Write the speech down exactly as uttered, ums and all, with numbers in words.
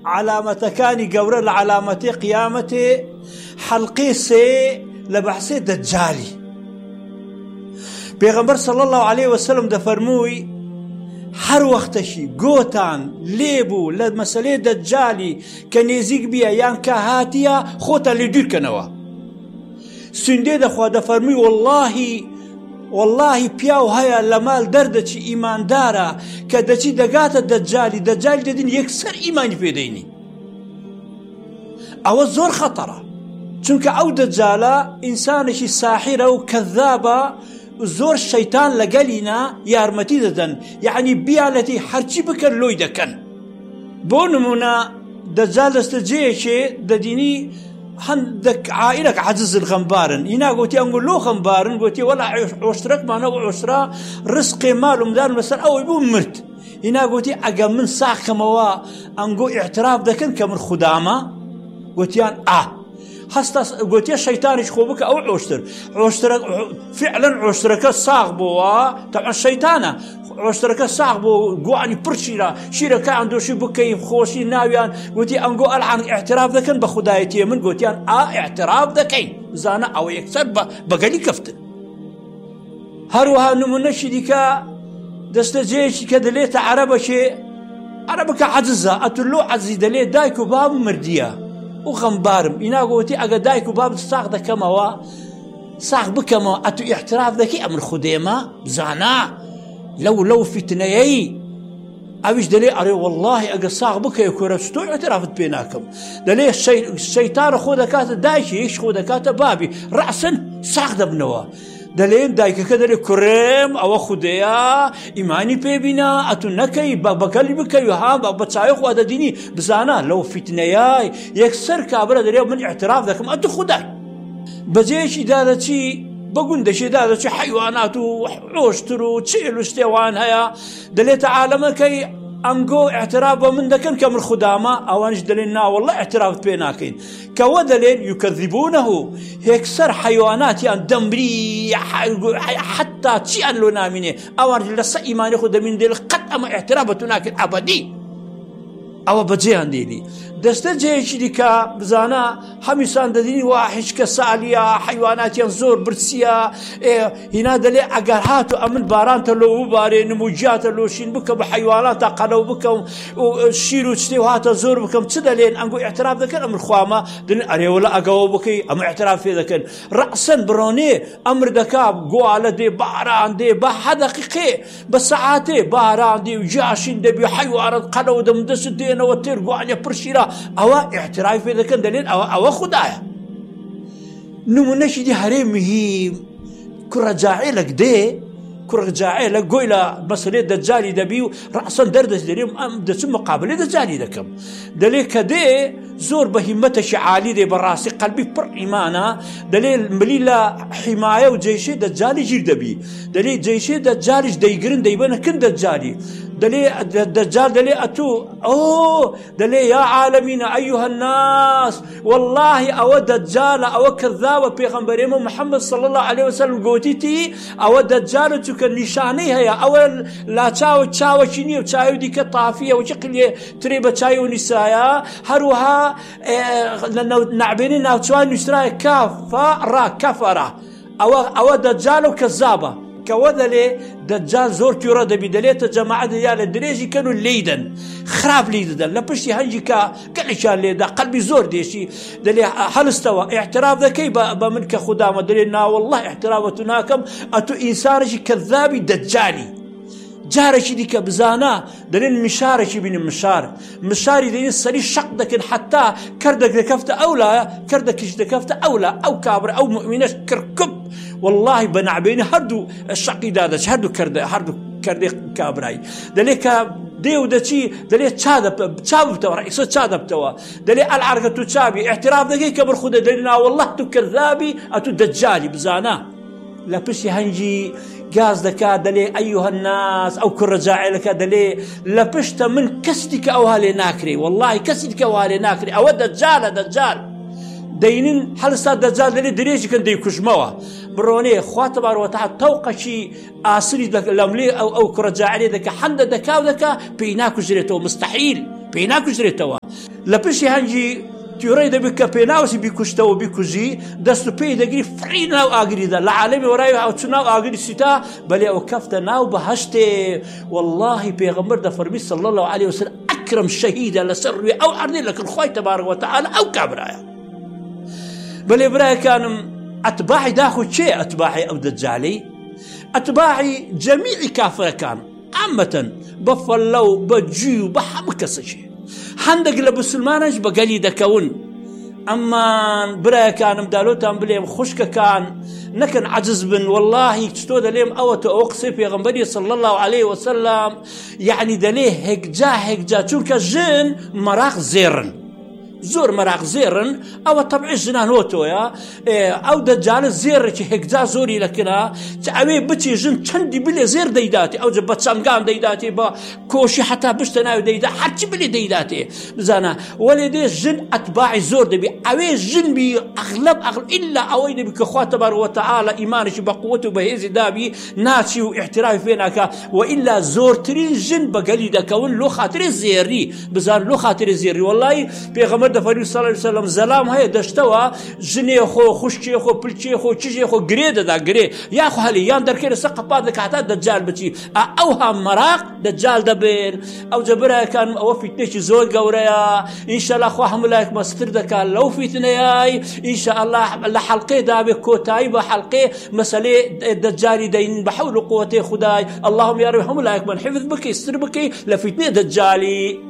علامەتەکانی گەورە لە علامەتی قیامەتێ حەڵقەی سێ لە بەحسێ دەجالی. پێغەمبەر صلی الله عليه وسلم دەفەرمووی هەر وەختەشی گۆتان لێبوو لە مەسەلەی دەجالی کە نێزیک بیە یان کە هاتیە خۆتان لێ دوورکەنەوە. سوێندێ دەخوا دەفەرمووی واللهی واللهی پیاو هەیە لە ماڵ دەردەچی ئیماندارە کە دەچی دەگاتە دەجالی دەجالی دەدین یەکسەر ئیمانی پێدەینی. ئەوە زۆر خەتەرە، چونکە ئەو دەجالە ئینسانێکی ساحیرە و کەذابە، زۆر شەیتان لەگەلینا یارمەتی دەدەن، یعنی بیانەتی هەرچی بکەن لۆی دەکەن. بۆ نمونە دەجال دەستە جێیەکێ دەدینی هەندێک عائیلەک عەجزن خەمبارن، ئینا گوتی ئەنگۆ لۆ خەمبارن، گوتی وەڵا عۆشترەکمانە و عۆشرا ڕزقێ مال و مدار لەسەر ئەوەی بوو مرد. ئینا گوتی ئەگە من ساخەمەوە ئەنگۆ ئیعتراف دەکەن کە من خودامە؟ گوتیان ئا هەستا گوتیە شەیتانیش خۆ بکە ئەو عۆشتر عۆشترە فعلەن عۆشترەکە ساغ بووە، تەبعەن شەیتانە عۆشترەکە ساغ بوو گوانی پڕ شیرە شیرەکە ئەندۆشی بکەی خۆشی ناویان. گوتی ئەنگۆ ئەلعان ئیعتراف دەکەن بە خودایەتیە من؟ گوتیان ئا ئیعتراف دەکەین، بزانە ئەوە یەکسەر بەگەلی کەفتن. هەروەها نمونەشی دیکە دەستە جێیەکی کە دەلێتە عەرەبەکێ، عەرەبەکە عەجزە ئەتولۆ عەجزی دەلێ دایک و باب مردیە و خەمبارم، ئینا گوتی ئەگە دایک و باب ساغ دەکەمەوە ساغ بکەمەوە ئەتو ئیعتراف دەکەی ئەمر خودێمە؟ بزانە لەو لەو فتنەیەی ئەویش دەلێ ئەرێ واللهی ئەگە ساغ بکەی کۆرە چتۆ ئیعترافت پێ ناکەم. دەلێ شەیتانە خۆ دەکاتە دایکی، یەکش خۆ دەکاتە بابی، ڕەسەن ساغ دەبنەوە. دەلێن دایکەکە دەلێ کوڕێم ئەوە خودەیە ئیمانی پێبینە ئەتو نەکەی بەگەلی بکەی و ها بە چاوی خوا دەدینی. بزانە لەو فتنەیە یەکسەر کابرا دەلێ من ئیعتراف دەکەم ئەتو خودای. بەجێیەکی دادەچی بەگوندەشێ دادەچی حیوانات و عۆشتر و چێل و شتێوان هەیە، دەلێتە عالەمەکەی ئەنگۆ ئیعتراف بە من دەکەن کە من خودامە، ئەوانش دەلێن نا وەڵڵا ئیعترافت پێ ناکەین. کەوە دەلێن یوکەذیبونەه هێکسەر حیواناتیان دەمری حتا چیان لۆ نامینێ، ئەوان لەسەر ئیمانی خۆ دەمین دێڵ قەت ئەمە ئیعتراف بە تو ناکەن ئەبەدی. ئەوە بەجێیان دێنی. دەستە جێیەکی دیکە بزانە هەمیسان دەدینی وا هیچکە سالیە حیواناتیان زۆر برسیە، هینا دەلێ ئەگەر هاتو ئەمن بارانتە لۆ ببارێ نموجیاتە لۆشین بکە بە حیواناتە قەلەو بکەم و شیر و شتێ و هاتە زۆر بکەم چ دەلێن؟ ئەنگۆ ئیعتراف دەکەن ئەمر خوامە، دەلێن ئەرێوەلە ئەگەوە بکەی ئەمە ئیعتراف پێ دەکەن. ڕەسەن بڕۆنێ ئەمر دەکا گوالە دێ باران دێ بە حە دەقیقێ بە سەعاتێ باران دێ و جاشین دەبێ حیوانات قەلەو دەمدەست دێنەوە تێر گوانیە پرشیرە، ئەوە ئیعتراف پێ دەکەن دەلێن ئەوە ئەوە خودایە. نمونەشی دی هەرێ مهم کوڕە جاعیلەک دێ کوڕە جاعیلە گۆی لە مەسەلەی دەجالی دەبی و ڕەسەن دەردەچ دەلێم ئەم دەچم مقابلەی دەجالی دەکەم. دەلێ کە دێ زۆر بە هیمەتەشی عالی دێ بەڕاستی قەلبی پڕ ئیمانە، دەلێ ملی لە حیمایە و جەیشێ دەجالی ژیر دەبی، دەلێ جەیشێ دەجالیش دەیگرن دەیبەنە کن دەجالی. دەلێ دەجال دەلێ ئەتو ئۆ دەلێ یا عالەمینە ئەیوهە الناس واللهی ئەوە دەجالە ئەوە کەذابە پێغەمبەرێمە محەممەد صلی الله عليه وسلم گوتیتی ئەوە دەجالە چونکە نیشانەی هەیە ئەوە لاچاوە چاوەکی نییە و چاوی دیکە تافیە و چقلێ ترێ بە چاوی و نیسایە. هەروەها نعبێنی ناوچوان نووسرایە کافە ڕا کەفەرە، ئەوە ئەوە دەجالە و کەذابە. کەوە دەلێ دەجال زۆر تیۆرە دەبی دەلێتە جەماعەت یا لە درێژی کەن و لێیدەن خراپ لی دەدەن لە پشتی هەنجی کە گەلێکیان لێدا قەلبی زۆر دێشی دەلێ هەلستەوە ئیعتراف دەکەی بە من کە خودامە، دەلێ نا وەڵڵا ئیعترافە تو ناکەم ئەتو ئینسانێکی کەذابی دەجالی. جارێکی دیکە بزانە دەلێن مشارێکی بینن مشار مشاری دەین سەری شەق دەکەن حتا کەردەک دەکەفتە ئەولایە کەردەکیش دەکەفتە ئەولا ئەو کابرا ئەو مؤمنەش کڕکب والله بەنعبێنی هەردوو شەقی دادەچ هەردوو کەردە هەردوو کەردێ کابرایی دەلێ کە دێ و دەچی دەلێ چا ببتەوە ڕئیسە چا دەبتەوە دەلێ ئەلعەرگە تو چابی ئیعتراف دەکەی کە بڕخودە دەلێ نا والله تو کەذابی ئەتو دەجالی بزانە لە پشتی هەنجی گاز دەکات دەلێ ئەیوهە الناس ئەو کوڕە جاعیلەکە دەلێ لە پشتە من کەسی کە ئەوها لێ ناکرێ والله کەسی کە ئەوها لێ ناکرێ ئەوە دەجالە دەجال دەینن هەلستا دەجال دەلێ درێژیکەن دەیکوژمەوە بڕۆنێ خوا تەبارەکە وتەعالا تەوقەشی ئاسری لەملێ ئەو ئەو کوڕە جاعیلێ دەکە حەندە دەکا و دەکا پێی ناکوژرێتەوە مستەحیل پێی ناکوژرێتەوە لە پشتی هەنجی تیۆڕەی دەبێت کە پێناوسی بیکوشتەوە بیکوژی دەست و پێی دەگری فڕی ناو ئاگریدا لە عالەمی وەرای هاوچ ناو ئاگری سیتا بەلێ ئەو کەفتە ناو بەهەشتێ واللهی پێغەمبەر دەفەرمی صلی الله علیه وسلم ئەکرەم شەهیدە لەسەر ڕووی ئەو عەردەی لەکن خۆی تەبارەک وتەعالە ئەو کابرایە. بەلێ برایەکانم ئەتباعی داخۆ چێ ئەتباعی ئەو دەجالەی؟ ئەتباعی جەمیعی کافرەکان عامەتەن بە فەڵە و بە جوی و بە هەموو کەسەکێ هەندێک لە بسلمانش بەگەلی دەکەون. ئەممان برایەکانم دالۆتان بلێم خوشکەکان نەکەن عەجز بن واللهی چتۆ دەلێم ئەوەتە ئەو قسەی پێغەمبەری صلی الله علیه وسلم یعنی دەلێ هێکجا هێکجا چونکە ژن مەراق زێڕن زۆر مەراق زێڕن ئەوە تەبعی ژنان هۆتۆیە ئەو دەجالە زێڕێکی هێکجا زۆری لەکنا ئەوێ بچی ژن چەندی بلێ زێر دەیداتی ئەو بە چەنگان دەیداتی بە کۆشی حتا بشتە ناوی دەیدا هەرچی بلێ دەیداتێ بزانە وەلێ دێ ژن ئەتباعی زۆر دەبی ئەوێ ژن بی ئەغلب ئەغلب ئیلا ئەوەی دەبی کە خوا تەبارەک وتەعالە ئیمانێکی بە قووەت و بەهێزی دابی ناچی و ئیحترافی پێ ناکا وئیلا زۆرترین ژن بەگەلی دەکەون لۆ خاترێ زێری بزان لۆ خاترێ زێری وەڵڵی پێغەمبەر دەفەرمی صلی الله علیه وسلم زەلام هەیە دەشتەوە ژنێ خۆ خوشکێ خۆ پلچێ خۆ چژێ خۆ گرێ دەدا گرێ یاخۆ هەلی یان دەرکێ لەسەر قەپات دەکات هەتا دەجال بچی ئەوها مەراق دەجال دەبێن. ئەو جەبرایەکانم ئەوە فیتنێکی زۆر گەورەیە ئینشاءالله خوا هەموو لایەک مەستر دەکات لەو فیتنەیەی ئینشاءالله لە حەڵقەی دابێ کۆتایی بە حەڵقێ مەسەلێ دەجالی دەین بە حەول و قووەتێ خودای اللهم یا رب هەموو لایەک من حفظ بکەی ستر بکەی لە فیتنێ دەجالی.